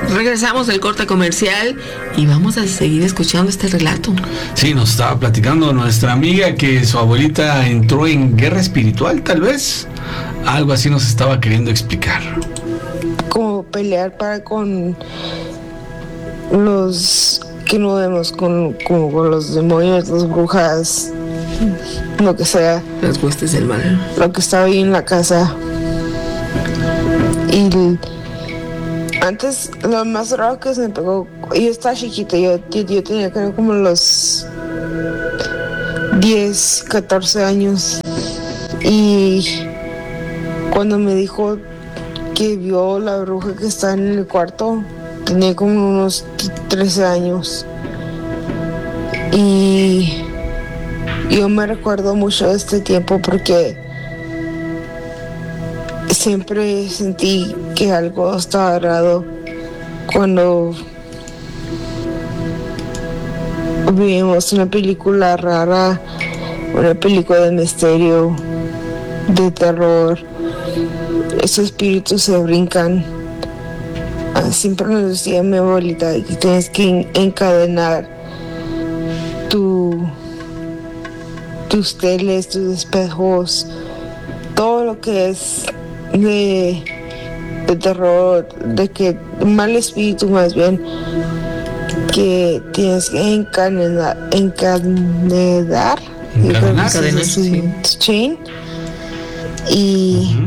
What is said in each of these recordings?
Regresamos del corte comercial y vamos a seguir escuchando este relato. Sí, nos estaba platicando nuestra amiga que su abuelita entró en guerra espiritual, tal vez. Algo así nos estaba queriendo explicar. Como pelear con los que no vemos, como con los demonios, las brujas, lo que sea. Las huestes del mal. Lo que estaba ahí en la casa. Y antes, lo más raro que se me pegó, yo estaba chiquita, yo tenía creo como los 10, 14 años. Y cuando me dijo que vio la bruja que está en el cuarto, tenía como unos 13 años. Y yo me recuerdo mucho de este tiempo porque siempre sentí que algo estaba raro cuando vimos una película rara, una película de misterio, de terror. Esos espíritus se brincan. Siempre nos decía mi abuelita que tienes que encadenar tus teles, tus espejos, todo lo que es de terror, de que mal espíritu más bien, que tienes que encadenar sí. Chain y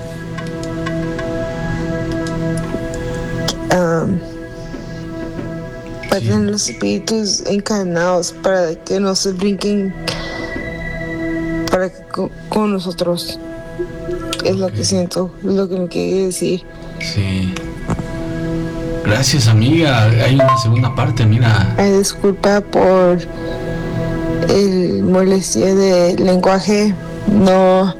para tener los espíritus encadenados para que no se brinquen para que con nosotros. Es lo que siento, es lo que me quería decir. Sí. Gracias, amiga. Hay una segunda parte, mira. Disculpa por el molestia de lenguaje. No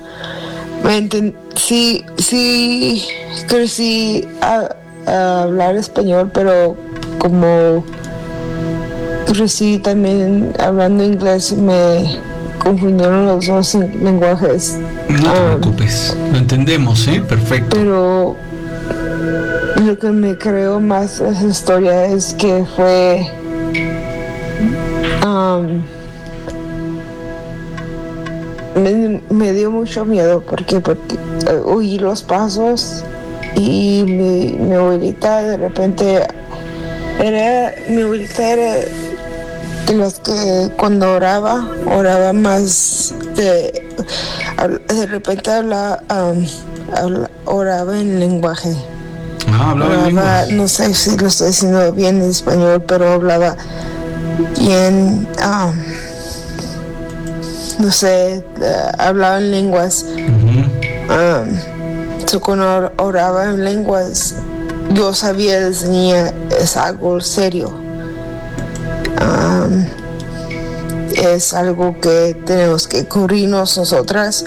sí crecí a hablar español, pero como crecí también hablando inglés, me confundieron los dos lenguajes. No te preocupes, lo entendemos, perfecto. Pero lo que me creo más de esa historia es que fue me dio mucho miedo porque oí los pasos y mi abuelita de repente mi abuelita era de las que cuando oraba más de repente oraba en lenguaje. Hablaba, no sé si lo estoy diciendo bien en español, pero hablaba bien, no sé, hablaba en lenguas. Cuando oraba en lenguas, yo sabía desde niña es algo serio. Es algo que tenemos que cubrirnos nosotras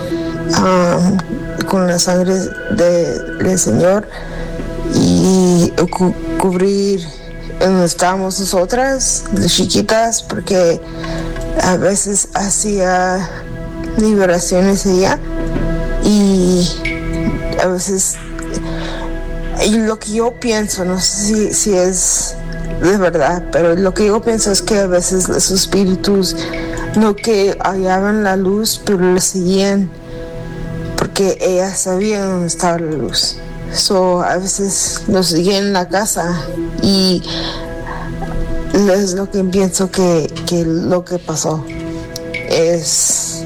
con la sangre del Señor y cubrir donde estábamos nosotras de chiquitas, porque a veces hacía liberaciones ella y a veces, y lo que yo pienso, no sé si es de verdad, pero lo que yo pienso es que a veces los espíritus no que hallaban la luz, pero le seguían porque ella sabía dónde estaba la luz. A veces nos seguían en la casa y es lo que pienso que lo que pasó es,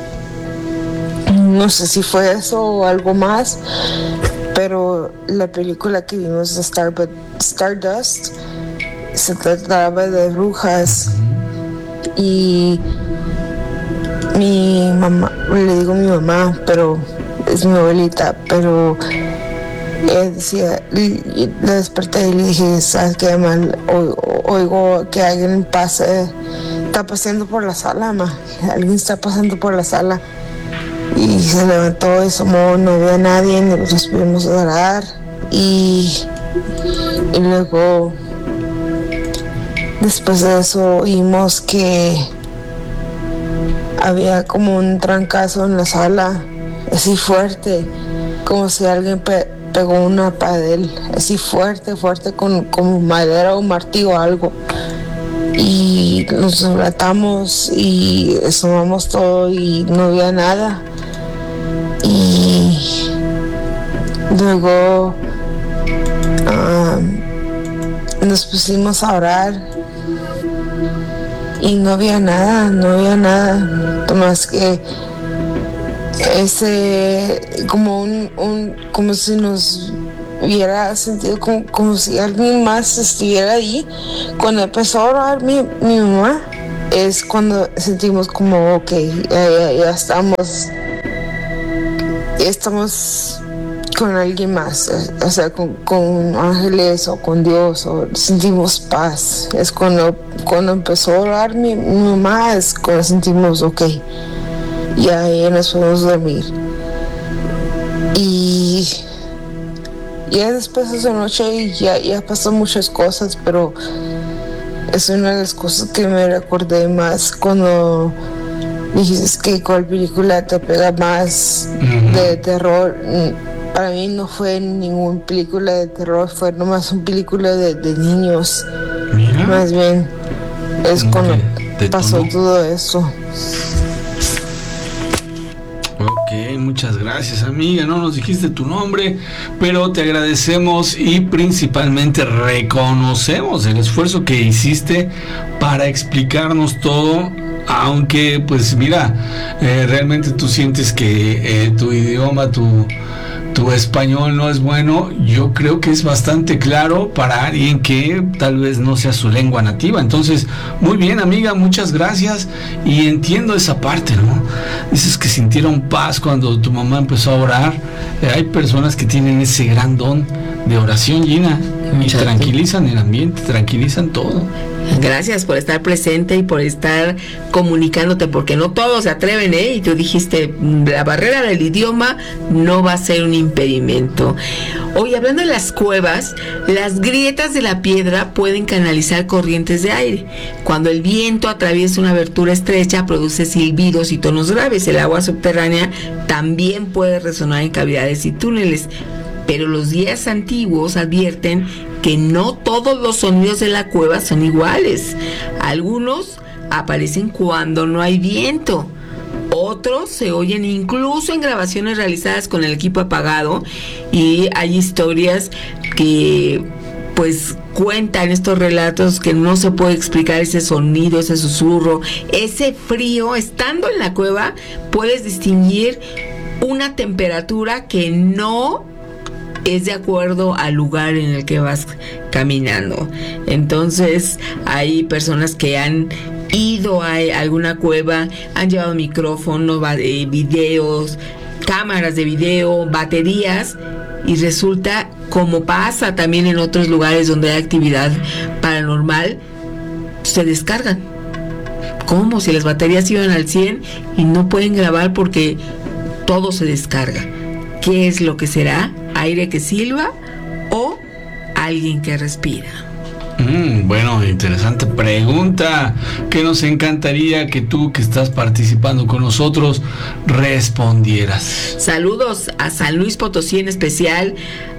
no sé si fue eso o algo más, pero la película que vimos de Stardust se trataba de brujas y mi mamá, le digo mi mamá, pero es mi abuelita, pero ella decía, le desperté y le dije, ¿sabes qué, mal? Oigo que alguien está pasando por la sala, alguien está pasando por la sala. Y se levantó y asomó, no había nadie, nosotros pudimos orar y luego después de eso oímos que había como un trancazo en la sala, así fuerte, como si alguien pegó una patada de él, así fuerte, con madera o martillo o algo. Y nos tratamos y sumamos todo y no había nada. Y luego nos pusimos a orar y no había nada, más que ese como como si nos hubiera sentido como si alguien más estuviera ahí. Cuando empezó a orar mi mamá, es cuando sentimos como ok, ya estamos con alguien más, o sea, con ángeles o con Dios, o sentimos paz. Es cuando empezó a orar mi mamá, es cuando sentimos ok, ya nos podemos dormir. Y ya después de esa noche ya pasó muchas cosas, pero es una de las cosas que me recordé más cuando dijiste que cuál película te pega más de terror. Para mí no fue ninguna película de terror, fue nomás una película de niños. Mira. Más bien es cuando pasó todo eso. Ok, muchas gracias, amiga. No nos dijiste tu nombre, pero te agradecemos y principalmente reconocemos el esfuerzo que hiciste para explicarnos todo. Aunque, pues mira, realmente tú sientes que tu idioma, tu español no es bueno. Yo creo que es bastante claro para alguien que tal vez no sea su lengua nativa. Entonces, muy bien, amiga, muchas gracias. Y entiendo esa parte, ¿no? Dices que sintieron paz cuando tu mamá empezó a orar. Hay personas que tienen ese gran don de oración, Gina, y tranquilizan el ambiente, tranquilizan todo. Gracias por estar presente y por estar comunicándote, porque no todos se atreven, y tú dijiste, la barrera del idioma no va a ser un impedimento. Hoy, hablando de las cuevas, las grietas de la piedra pueden canalizar corrientes de aire. Cuando el viento atraviesa una abertura estrecha, produce silbidos y tonos graves. El agua subterránea también puede resonar en cavidades y túneles, pero los guías antiguos advierten que no todos los sonidos de la cueva son iguales. Algunos aparecen cuando no hay viento, otros se oyen incluso en grabaciones realizadas con el equipo apagado, y hay historias que pues cuentan estos relatos que no se puede explicar ese sonido, ese susurro, ese frío. Estando en la cueva puedes distinguir una temperatura que no es de acuerdo al lugar en el que vas caminando. Entonces hay personas que han ido a alguna cueva, han llevado micrófonos, videos, cámaras de video, baterías, y resulta, como pasa también en otros lugares donde hay actividad paranormal, se descargan como si las baterías iban al 100 y no pueden grabar porque todo se descarga. ¿Qué es lo que será? ¿Aire que silba o alguien que respira? Bueno, interesante pregunta que nos encantaría que tú, que estás participando con nosotros, respondieras. Saludos a San Luis Potosí, en especial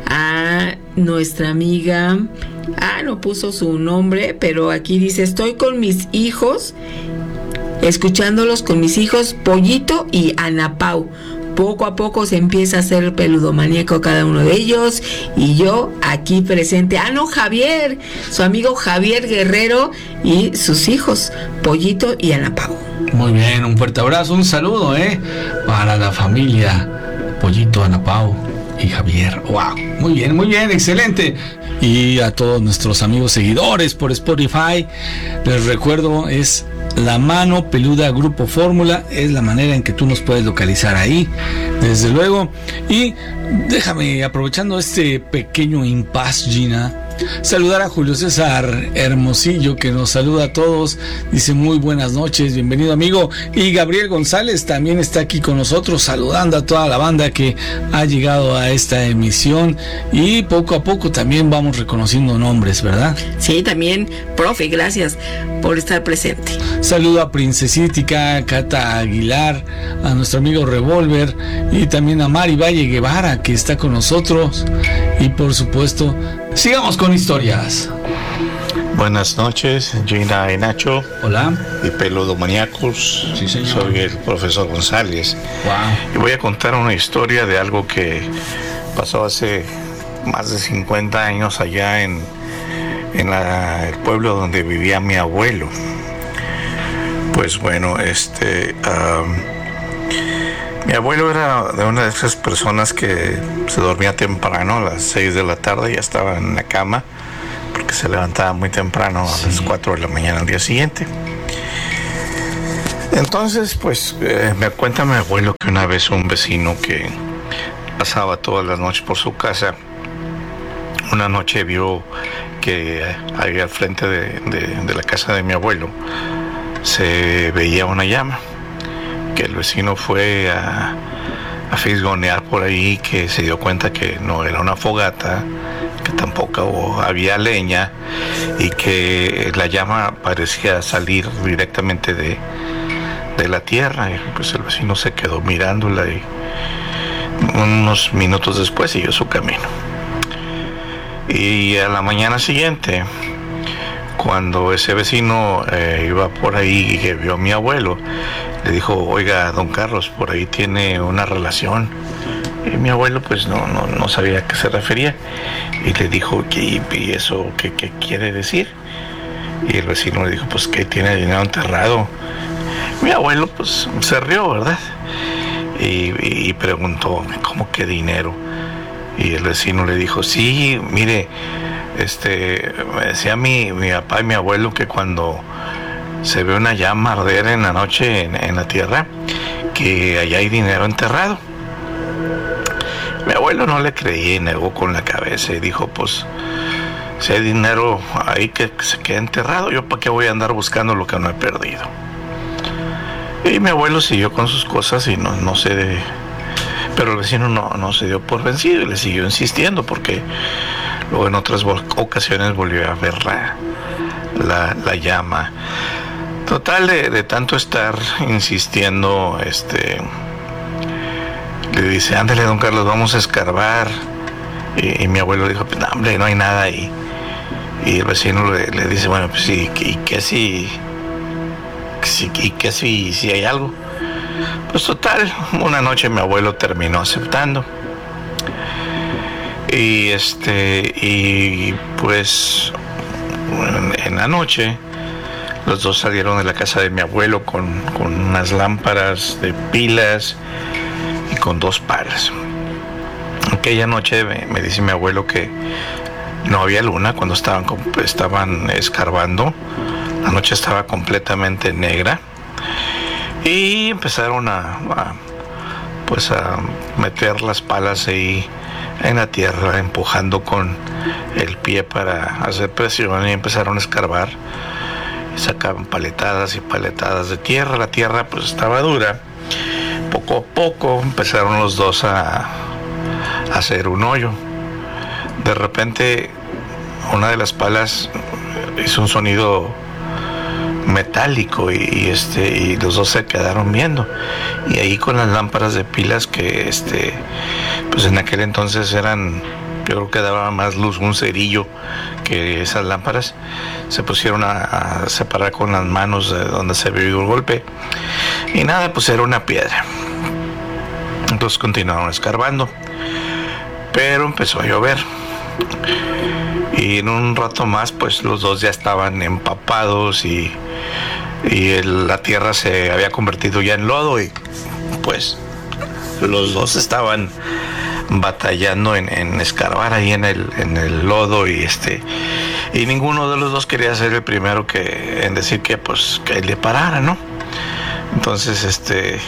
a nuestra amiga, no puso su nombre, pero aquí dice: estoy con mis hijos, escuchándolos con mis hijos Pollito y Ana Pau. Poco a poco se empieza a hacer peludomaníaco cada uno de ellos, y yo aquí presente. No, Javier, su amigo Javier Guerrero y sus hijos Pollito y Ana Pau. Muy bien, un fuerte abrazo, un saludo para la familia Pollito, Ana Pau y Javier. Wow, muy bien, excelente. Y a todos nuestros amigos seguidores por Spotify, les recuerdo, es La Mano Peluda Grupo Fórmula, es la manera en que tú nos puedes localizar ahí, desde luego. Y déjame, aprovechando este pequeño impasse, Gina, saludar a Julio César Hermosillo, que nos saluda a todos, dice muy buenas noches, bienvenido amigo. Y Gabriel González también está aquí con nosotros, saludando a toda la banda que ha llegado a esta emisión, y poco a poco también vamos reconociendo nombres, ¿verdad? Sí, también, profe, gracias por estar presente. Saludo a Princesítica, Cata Aguilar, a nuestro amigo Revolver, y también a Mari Valle Guevara, que está con nosotros. Y por supuesto, sigamos con historias. Buenas noches, Gina y Nacho. Hola. Y Peludo Maníacos. Sí, señor. Soy el profesor González. Wow. Y voy a contar una historia de algo que pasó hace más de 50 años allá en el pueblo donde vivía mi abuelo. Pues bueno, mi abuelo era de una de esas personas que se dormía temprano, a las 6 de la tarde, ya estaba en la cama, porque se levantaba muy temprano, a las 4 de la mañana al día siguiente. Entonces, pues, me cuenta mi abuelo que una vez un vecino que pasaba todas las noches por su casa, una noche vio que ahí al frente de la casa de mi abuelo se veía una llama, que el vecino fue a fisgonear por ahí, que se dio cuenta que no era una fogata, que tampoco había leña y que la llama parecía salir directamente de la tierra. Y pues el vecino se quedó mirándola y unos minutos después siguió su camino. Y a la mañana siguiente, cuando ese vecino iba por ahí y que vio a mi abuelo, le dijo: oiga, don Carlos, por ahí tiene una relación. Y mi abuelo pues no sabía a qué se refería. Y le dijo: ¿y eso qué quiere decir? Y el vecino le dijo: pues que tiene dinero enterrado. Mi abuelo pues se rió, ¿verdad? Y preguntó: ¿cómo que dinero? Y el vecino le dijo: sí, mire, me decía mi papá y mi abuelo que cuando se ve una llama arder en la noche en la tierra, que allá hay dinero enterrado. Mi abuelo no le creía y negó con la cabeza y dijo: pues si hay dinero ahí que se quede enterrado, yo para qué voy a andar buscando lo que no he perdido. Y mi abuelo siguió con sus cosas y no se... Pero el vecino no se dio por vencido y le siguió insistiendo, porque luego en otras ocasiones volvió a ver la llama. Total, de tanto estar insistiendo, le dice: ándale, don Carlos, vamos a escarbar. Y mi abuelo dijo: pues no, hombre, no hay nada ahí. Y el vecino le dice: bueno, pues sí, ¿y qué si hay algo? Pues total, una noche mi abuelo terminó aceptando. Y pues en la noche los dos salieron de la casa de mi abuelo con unas lámparas de pilas y con 2 palas. Aquella noche me dice mi abuelo que no había luna cuando estaban escarbando. La noche estaba completamente negra. Y empezaron a meter las palas ahí en la tierra, empujando con el pie para hacer presión, y empezaron a escarbar. Y sacaban paletadas y paletadas de tierra. La tierra pues estaba dura. Poco a poco empezaron los dos a hacer un hoyo. De repente una de las palas hizo un sonido metálico y los dos se quedaron viendo, y ahí con las lámparas de pilas que pues en aquel entonces eran, yo creo que daba más luz un cerillo que esas lámparas, se pusieron a separar con las manos de donde se vio el golpe, y nada, pues era una piedra. Entonces continuaron escarbando, pero empezó a llover. Y en un rato más pues los dos ya estaban empapados y la tierra se había convertido ya en lodo, y pues los dos estaban batallando en escarbar ahí en el lodo, y ninguno de los dos quería ser el primero en decir que le parara, ¿no? Entonces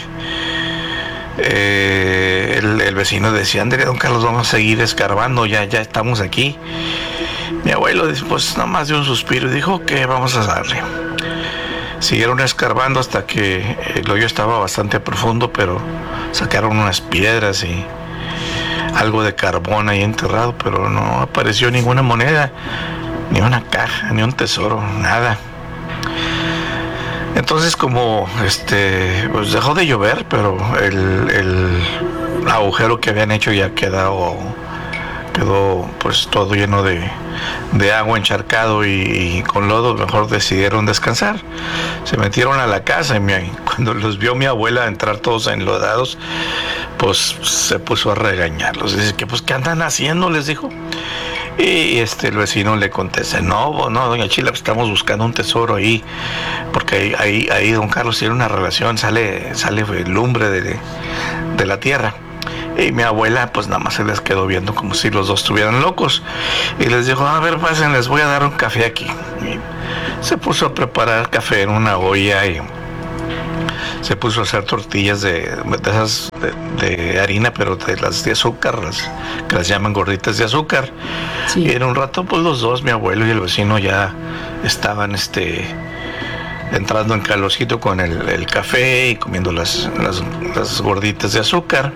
el vecino decía: ándale, don Carlos, vamos a seguir escarbando, ya estamos aquí. Mi abuelo pues nada más dio un suspiro y dijo: ok, vamos a darle. Siguieron escarbando hasta que el hoyo estaba bastante profundo, pero sacaron unas piedras y algo de carbón ahí enterrado, pero no apareció ninguna moneda, ni una caja, ni un tesoro, nada. Entonces, como pues dejó de llover, pero el agujero que habían hecho ya quedó pues todo lleno de agua, encharcado y con lodo. Mejor decidieron descansar. Se metieron a la casa y cuando los vio mi abuela entrar todos enlodados, pues se puso a regañarlos. Dice que pues ¿qué andan haciendo?, les dijo. Y el vecino le contesta: no, doña Chila, pues estamos buscando un tesoro ahí, porque ahí don Carlos tiene una relación, sale lumbre de la tierra. Y mi abuela pues nada más se les quedó viendo como si los dos estuvieran locos, y les dijo: a ver, pasen, les voy a dar un café aquí. Y se puso a preparar café en una olla y se puso a hacer tortillas de esas de harina, pero de las de azúcar, que las llaman gorditas de azúcar. Sí. Y en un rato pues los dos, mi abuelo y el vecino, ya estaban entrando en calorcito con el café y comiendo las gorditas de azúcar.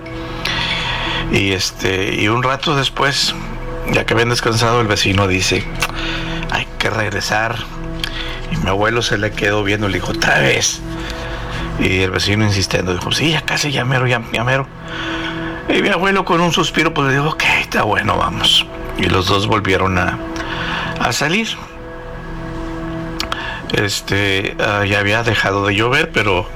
Y un rato después, ya que habían descansado, el vecino dice: hay que regresar. Y mi abuelo se le quedó viendo y le dijo: otra vez. Y el vecino insistiendo dijo: sí, ya casi, ya mero. Y mi abuelo con un suspiro pues le dijo: ok, está bueno, vamos. Y los dos volvieron a salir. Ya había dejado de llover, pero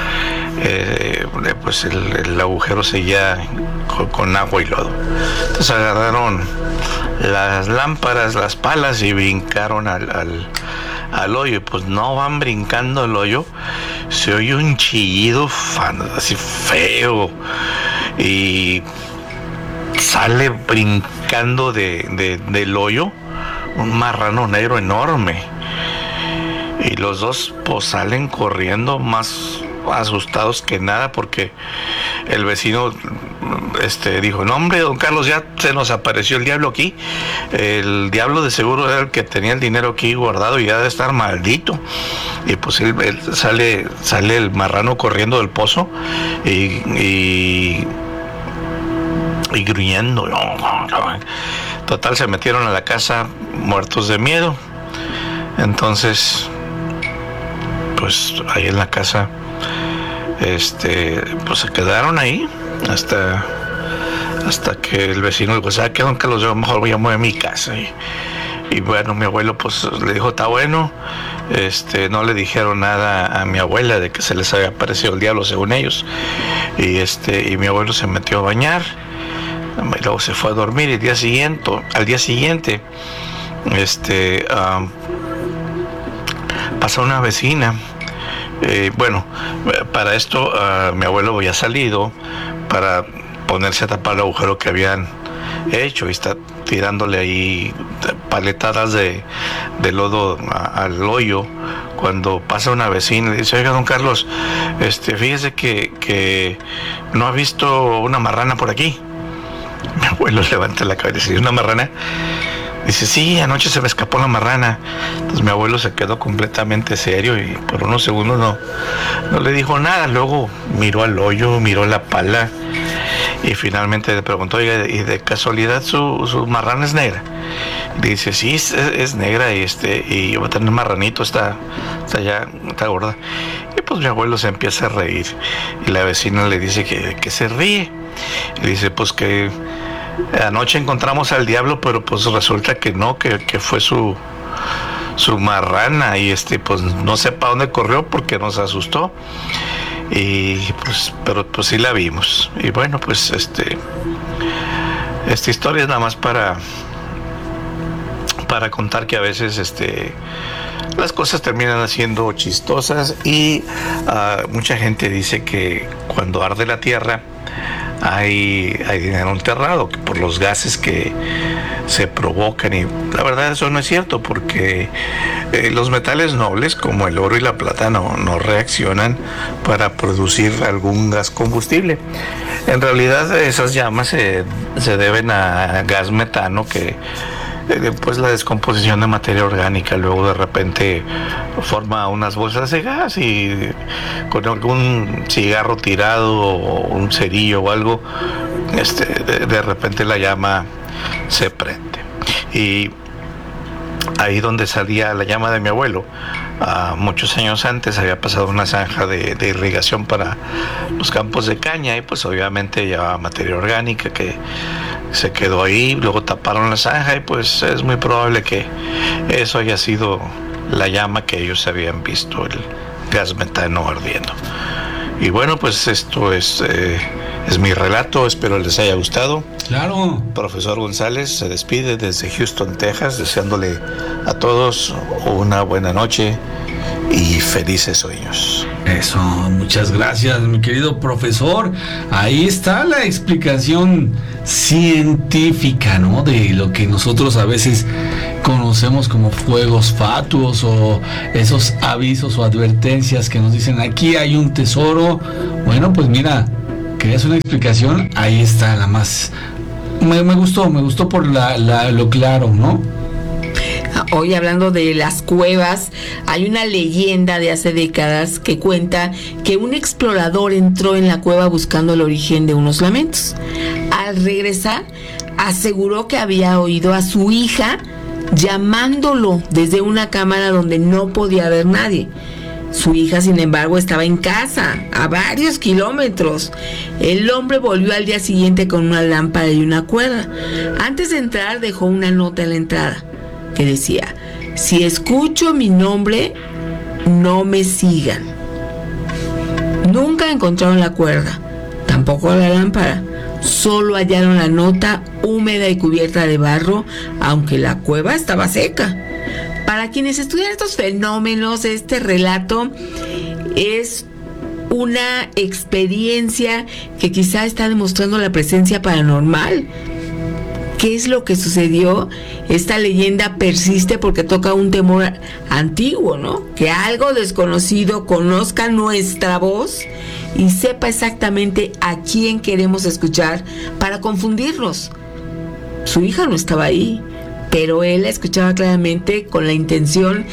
pues el agujero seguía con agua y lodo. Entonces agarraron las lámparas, las palas, y brincaron al hoyo. Y pues no van brincando el hoyo, se oye un chillido así feo, y sale brincando del hoyo un marrano negro enorme. Y los dos pues salen corriendo, más asustados que nada, porque el vecino dijo: no, hombre, don Carlos, ya se nos apareció el diablo aquí. El diablo de seguro era el que tenía el dinero aquí guardado y ya debe estar maldito. Y pues él sale el marrano corriendo del pozo y gruñendo. Total, se metieron a la casa muertos de miedo. Entonces, pues ahí en la casa pues se quedaron ahí hasta que el vecino dijo: ¿sabe qué, don Carlos? Yo mejor voy a mover mi casa. Y bueno, mi abuelo pues le dijo: está bueno. No le dijeron nada a mi abuela de que se les había aparecido el diablo, según ellos. Y mi abuelo se metió a bañar y luego se fue a dormir. Y al día siguiente pasó una vecina. Para esto mi abuelo había salido para ponerse a tapar el agujero que habían hecho, y está tirándole ahí paletadas de lodo al hoyo, cuando pasa una vecina y le dice: oiga, don Carlos, fíjese que no ha visto una marrana por aquí. Mi abuelo levanta la cabeza y dice: ¿una marrana? Dice: sí, anoche se me escapó la marrana. Entonces mi abuelo se quedó completamente serio y por unos segundos no le dijo nada. Luego miró al hoyo, miró la pala y finalmente le preguntó: oiga, ¿y de casualidad su marrana es negra? Y dice: sí, es negra y va a tener marranito, está gorda. Y pues mi abuelo se empieza a reír y la vecina le dice que se ríe. Y dice: pues que anoche encontramos al diablo, pero pues resulta que no, que fue su marrana, y pues no sé para dónde corrió porque nos asustó, y pues pero pues sí la vimos. Y bueno, pues esta historia es nada más para contar que a veces las cosas terminan siendo chistosas, y mucha gente dice que cuando arde la tierra hay dinero enterrado, que por los gases que se provocan, y la verdad eso no es cierto, porque los metales nobles como el oro y la plata no reaccionan para producir algún gas combustible. En realidad esas llamas se deben a gas metano, que pues la descomposición de materia orgánica luego de repente forma unas bolsas de gas, y con algún cigarro tirado o un cerillo o algo, de repente la llama se prende. Y ahí donde salía la llama de mi abuelo, muchos años antes había pasado una zanja de irrigación para los campos de caña, y pues obviamente llevaba materia orgánica que se quedó ahí. Luego taparon la zanja y pues es muy probable que eso haya sido la llama que ellos habían visto, el gas metano ardiendo. Y bueno, pues esto es mi relato, espero les haya gustado. Claro. Profesor González se despide desde Houston, Texas, deseándole a todos una buena noche y felices sueños. Eso, muchas gracias, mi querido profesor. Ahí está la explicación científica, ¿no? De lo que nosotros a veces conocemos como fuegos fatuos, o esos avisos o advertencias que nos dicen aquí hay un tesoro. Bueno, pues mira, querías una explicación, ahí está la más. Me gustó por lo claro, ¿no? Hoy, hablando de las cuevas, hay una leyenda de hace décadas que cuenta que un explorador entró en la cueva buscando el origen de unos lamentos. Al regresar, aseguró que había oído a su hija llamándolo desde una cámara donde no podía ver nadie. Su hija, sin embargo, estaba en casa, a varios kilómetros. El hombre volvió al día siguiente con una lámpara y una cuerda. Antes de entrar, dejó una nota en la entrada que decía: si escucho mi nombre, no me sigan. Nunca encontraron la cuerda, tampoco la lámpara. Solo hallaron la nota húmeda y cubierta de barro, aunque la cueva estaba seca. Para quienes estudian estos fenómenos, este relato es una experiencia que quizá está demostrando la presencia paranormal. ¿Qué es lo que sucedió? Esta leyenda persiste porque toca un temor antiguo, ¿no? Que algo desconocido conozca nuestra voz y sepa exactamente a quién queremos escuchar para confundirnos. Su hija no estaba ahí, pero él la escuchaba claramente con la intención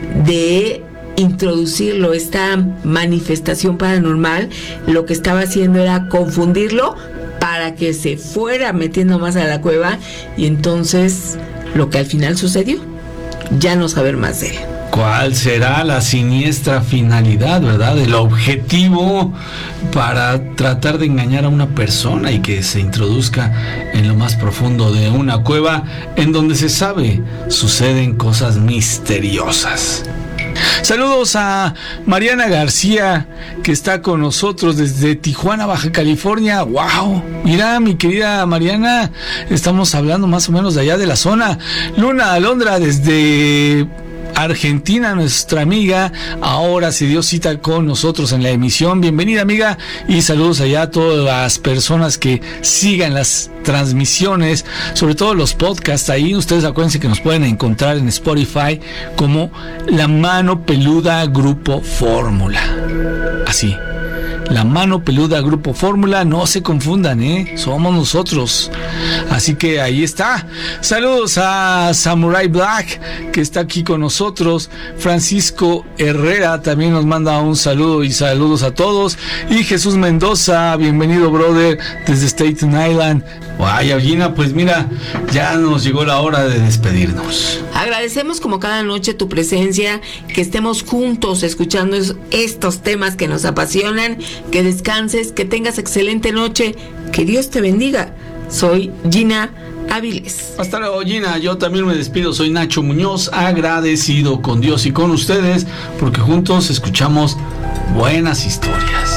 de introducirlo, esta manifestación paranormal. Lo que estaba haciendo era confundirlo para que se fuera metiendo más a la cueva, y entonces lo que al final sucedió, ya no saber más de él. ¿Cuál será la siniestra finalidad, verdad? El objetivo para tratar de engañar a una persona y que se introduzca en lo más profundo de una cueva en donde se sabe suceden cosas misteriosas. Saludos a Mariana García, que está con nosotros desde Tijuana, Baja California. ¡Wow! Mira, mi querida Mariana, estamos hablando más o menos de allá de la zona. Luna Alondra desde Argentina, nuestra amiga, ahora se dio cita con nosotros en la emisión. Bienvenida, amiga, y saludos allá a todas las personas que sigan las transmisiones, sobre todo los podcasts. Ahí ustedes acuérdense que nos pueden encontrar en Spotify como La Mano Peluda Grupo Fórmula. Así, La Mano Peluda Grupo Fórmula, no se confundan, somos nosotros. Así que ahí está. Saludos a Samurai Black, que está aquí con nosotros. Francisco Herrera también nos manda un saludo, y saludos a todos. Y Jesús Mendoza, bienvenido, brother, desde Staten Island. Vaya, Gina, pues mira, ya nos llegó la hora de despedirnos. Agradecemos como cada noche tu presencia, que estemos juntos escuchando estos temas que nos apasionan. Que descanses, que tengas excelente noche, que Dios te bendiga. Soy Gina Áviles. Hasta luego, Gina. Yo también me despido, soy Nacho Muñoz, agradecido con Dios y con ustedes, porque juntos escuchamos buenas historias.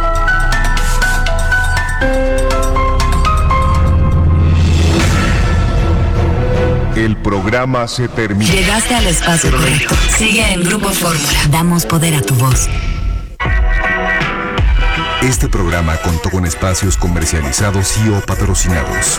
El programa se termina. Llegaste al espacio correcto. Sigue en Grupo Fórmula. Damos poder a tu voz. Este programa contó con espacios comercializados y o patrocinados.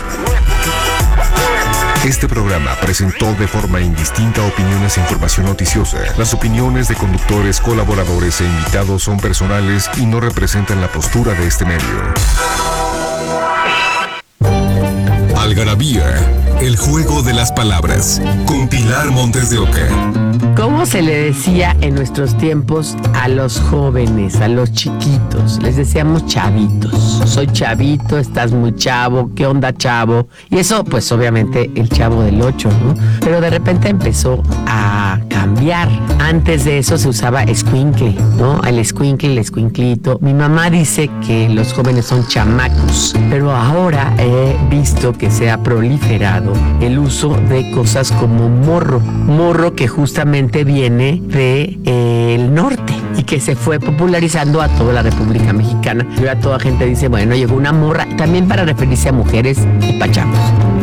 Este programa presentó de forma indistinta opiniones e información noticiosa. Las opiniones de conductores, colaboradores e invitados son personales y no representan la postura de este medio. Algarabía, el juego de las palabras, con Pilar Montes de Oca. ¿Cómo se le decía en nuestros tiempos a los jóvenes, a los chiquitos? Les decíamos chavitos. Soy chavito, estás muy chavo, ¿qué onda, chavo? Y eso, pues obviamente el Chavo del 8, ¿no? Pero de repente empezó a cambiar. Antes de eso se usaba escuincle, ¿no? El escuincle, el escuinclito. Mi mamá dice que los jóvenes son chamacos, pero ahora he visto que se ha proliferado el uso de cosas como morro. Morro que justamente viene del norte y que se fue popularizando a toda la República Mexicana. Y ahora toda gente dice, bueno, llegó una morra, también para referirse a mujeres y pachamos.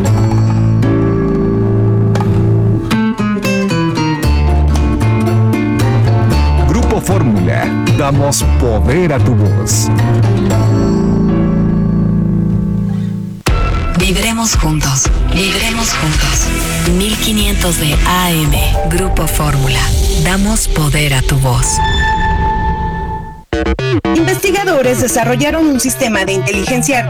Grupo Fórmula, damos poder a tu voz. Vibremos juntos, vibremos juntos. 1500 de AM, Grupo Fórmula. Damos poder a tu voz. Investigadores desarrollaron un sistema de inteligencia